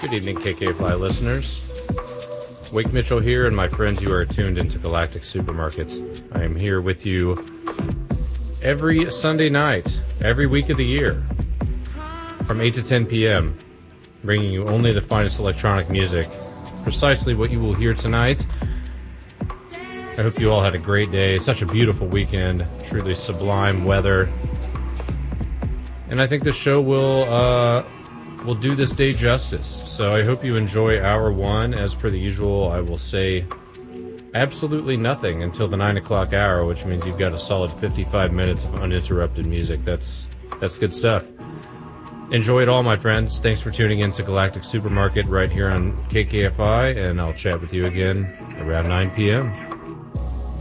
Good evening, KKFI listeners. Wake Mitchell here, and my friends, you are tuned into Galactic Supermarkets. I am here with you every Sunday night, every week of the year, from 8 to 10 p.m., bringing you only the finest electronic music, precisely what you will hear tonight. I hope you all had a great day. It's such a beautiful weekend, truly sublime weather. And I think the show will do this day justice. So I hope you enjoy hour one. As per the usual, I will say absolutely nothing until the 9 o'clock hour, which means you've got a solid 55 minutes of uninterrupted music. That's good stuff. Enjoy it all, my friends. Thanks for tuning in to Galactic Supermarket right here on KKFI, and I'll chat with you again around 9 p.m.